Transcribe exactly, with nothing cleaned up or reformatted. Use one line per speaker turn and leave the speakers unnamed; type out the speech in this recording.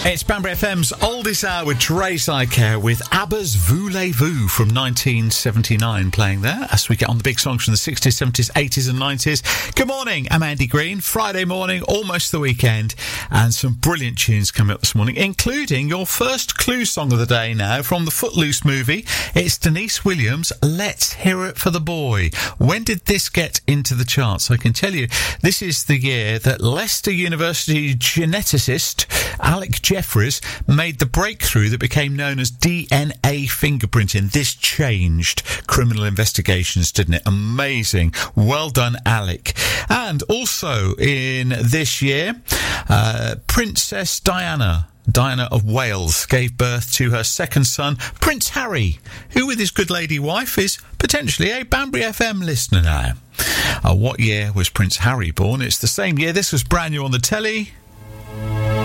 It's Banbury F M's oldest hour with Trace I Care with ABBA's Voulez-Vous from nineteen seventy-nine playing there as we get on the big songs from the sixties, seventies, eighties and nineties. Good morning, I'm Andy Green. Friday morning, almost the weekend, and some brilliant tunes coming up this morning, including your first clue song of the day now from the Footloose movie. It's Denise Williams, Let's Hear It for the Boy. When did this get into the charts? I can tell you, this is the year that Leicester University geneticist Alec Jeffreys made the breakthrough that became known as D N A fingerprinting. This changed criminal investigations, didn't it? Amazing. Well done, Alec. And also in this year, uh, Princess Diana Diana of Wales gave birth to her second son, Prince Harry, who with his good lady wife is potentially a Banbury F M listener now. Uh, what year was Prince Harry born? It's the same year this was brand new on the telly.